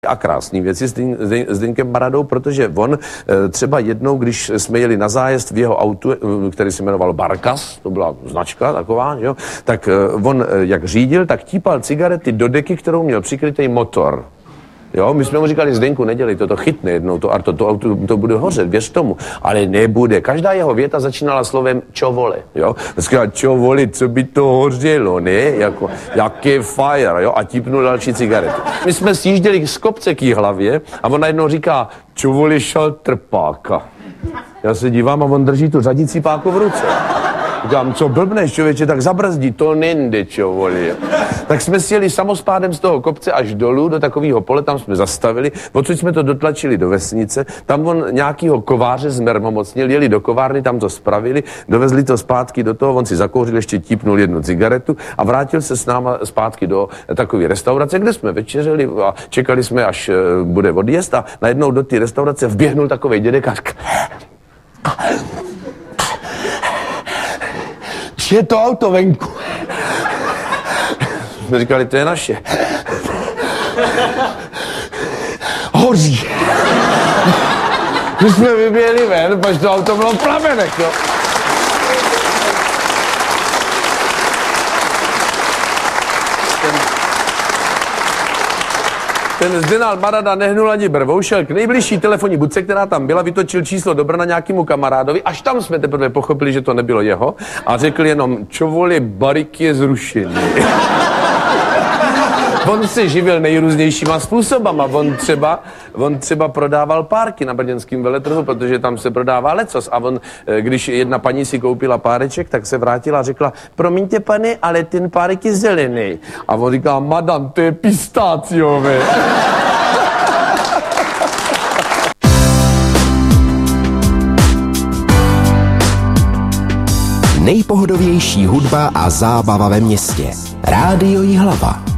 A krásný věci s Zdeňkem Baradou, protože on třeba jednou, když jsme jeli na zájezd v jeho autu, který se jmenoval Barkas, to byla značka taková, jo, tak on jak řídil, tak típal cigarety do deky, kterou měl přikrytý motor. Jo, my jsme mu říkali, Zdeňku, nedělej to chytne jednou, to auto to bude hořet, věř tomu. Ale nebude. Každá jeho věta začínala slovem čo vole, jo. Říkal, čo vole, co by to hořelo, ne? Jako, jaké fire, jo. A típnul další cigarety. My jsme sjížděli z kopce k jí hlavě a on najednou říká, čo vole, šel trpáka. Já se dívám a on drží tu řadící páku v ruce. Říkám, co blbneš, člověče, tak zabrzdí, to nejde, čo vole. Tak jsme sjeli samospádem z toho kopce až dolů do takového pole, tam jsme zastavili, odsud jsme to dotlačili do vesnice, tam on nějakýho kováře zmermomocnil, jeli do kovárny, tam to spravili, dovezli to zpátky do toho, on si zakouřil, ještě típnul jednu cigaretu a vrátil se s náma zpátky do takové restaurace, kde jsme večeřili a čekali jsme, až bude odjezd a najednou do té restaurace vběhnul takovej dědek a říkal, je to auto venku. Jsme říkali, to je naše. Hoří. My jsme vyběhli ven, protože to auto bylo v plamenech, no. Ten Zdenal Barada nehnul ani brvou, šel k nejbližší telefonní budce, která tam byla, vytočil číslo do Brna nějakému kamarádovi, až tam jsme teprve pochopili, že to nebylo jeho a řekl jenom, čo vole, Barik je zrušený. On se živil nejrůznějšíma způsobama. On třeba prodával párky na brněnském veletrhu, protože tam se prodává lecos. A on, když jedna paní si koupila páreček, tak se vrátila a řekla, promiňte, pane, ale ten párek je zelený. A on říká, madam, to je pistáciové. Nejpohodovější hudba a zábava ve městě. Rádio Jihlava.